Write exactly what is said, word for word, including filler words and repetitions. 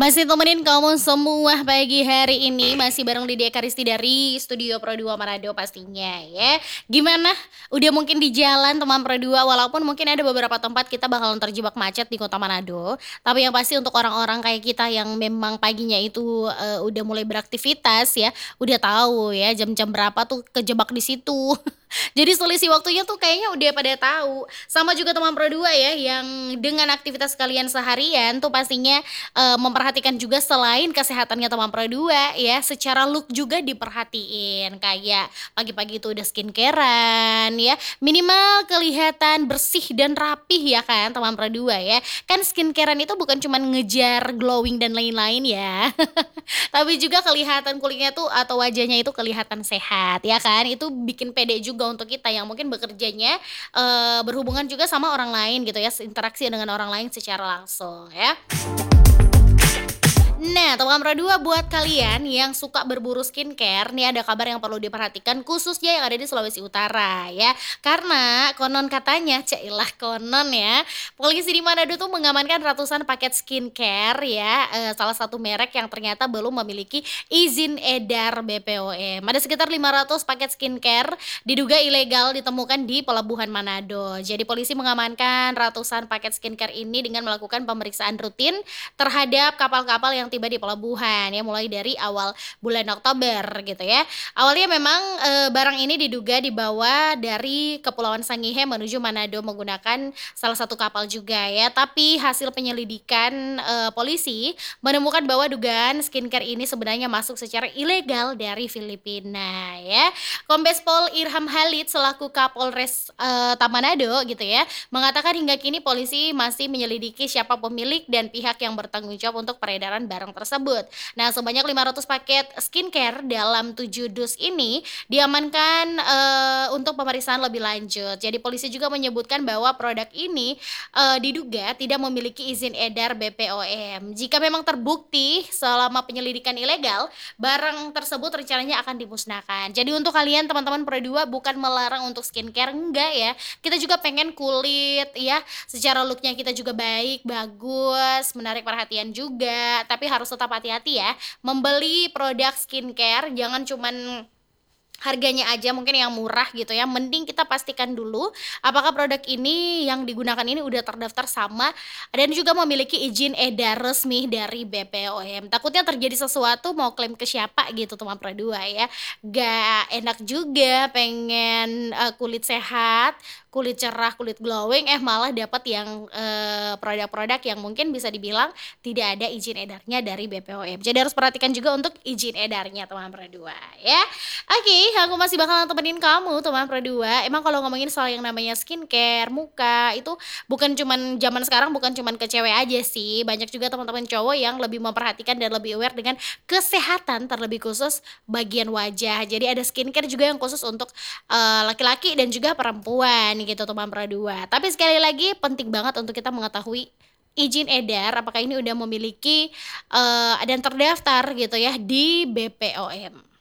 Masih temenin kamu semua pagi hari ini, masih bareng Lydia Karisti dari Studio Pro dua Manado pastinya ya. Gimana? Udah mungkin di jalan teman Pro dua, walaupun mungkin ada beberapa tempat kita bakalan terjebak macet di Kota Manado, tapi yang pasti untuk orang-orang kayak kita yang memang paginya itu, eee, udah mulai beraktivitas ya, udah tahu ya jam-jam berapa tuh kejebak di situ. Jadi selisih waktunya tuh kayaknya udah pada tahu. Sama juga teman Pro dua ya, yang dengan aktivitas kalian seharian tuh pastinya eee, memperhatikan juga selain kesehatannya teman Pro dua ya, secara look juga diperhatiin. Kayak pagi-pagi itu udah skincare-an ya, minimal kelihatan bersih dan rapih ya kan teman Pro dua ya. Kan skincare-an itu bukan cuman ngejar glowing dan lain-lain ya, tapi juga kelihatan kulitnya tuh atau wajahnya itu kelihatan sehat ya kan, itu bikin pede juga untuk kita yang mungkin bekerjanya, eee, berhubungan juga sama orang lain gitu ya, interaksi dengan orang lain secara langsung ya. Nah, teman Pro dua buat kalian yang suka berburu skincare, nih ada kabar yang perlu diperhatikan khususnya yang ada di Sulawesi Utara ya. Karena konon katanya, cailah konon ya, polisi di Manado tuh mengamankan ratusan paket skincare ya, eee, salah satu merek yang ternyata belum memiliki izin edar B P O M. Ada sekitar lima ratus paket skincare diduga ilegal ditemukan di pelabuhan Manado. Jadi polisi mengamankan ratusan paket skincare ini dengan melakukan pemeriksaan rutin terhadap kapal-kapal yang tiba di pelabuhan ya, mulai dari awal bulan Oktober gitu ya. Awalnya memang, eee, barang ini diduga dibawa dari Kepulauan Sangihe menuju Manado menggunakan salah satu kapal juga ya, tapi hasil penyelidikan, eee, polisi menemukan bahwa dugaan skincare ini sebenarnya masuk secara ilegal dari Filipina ya. Kombes Pol Irham Halid selaku Kapolres, eee, Tamanado gitu ya, mengatakan hingga kini polisi masih menyelidiki siapa pemilik dan pihak yang bertanggung jawab untuk peredaran barang tersebut. Nah, sebanyak lima ratus paket skincare dalam tujuh dus ini diamankan, eee, untuk pemeriksaan lebih lanjut. Jadi polisi juga menyebutkan bahwa produk ini, eee, diduga tidak memiliki izin edar B P O M. Jika memang terbukti selama penyelidikan ilegal, barang tersebut rencananya akan dimusnahkan. Jadi untuk kalian teman-teman Pro dua bukan melarang untuk skincare, enggak ya. Kita juga pengen kulit ya, secara look kita juga baik, bagus, menarik perhatian juga, tapi harus tetap hati-hati ya, membeli produk skincare jangan cuman harganya aja mungkin yang murah gitu ya, mending kita pastikan dulu apakah produk ini yang digunakan ini udah terdaftar sama dan juga memiliki izin edar resmi dari B P O M. Takutnya terjadi sesuatu mau klaim ke siapa gitu teman Pro dua ya. Gak enak juga pengen, eee, kulit sehat, kulit cerah, kulit glowing, eh malah dapat yang, eee, produk-produk yang mungkin bisa dibilang tidak ada izin edarnya dari B P O M. Jadi harus perhatikan juga untuk izin edarnya teman Pro dua ya. Oke, aku masih bakalan temenin kamu teman Pro dua. Emang kalau ngomongin soal yang namanya skincare, muka, itu bukan cuman zaman sekarang bukan cuman ke cewek aja sih, banyak juga teman-teman cowok yang lebih memperhatikan dan lebih aware dengan kesehatan terlebih khusus bagian wajah. Jadi ada skincare juga yang khusus untuk, eee, laki-laki dan juga perempuan gitu teman Pro dua. Tapi sekali lagi penting banget untuk kita mengetahui izin edar apakah ini udah memiliki, eee, dan terdaftar gitu ya di B P O M.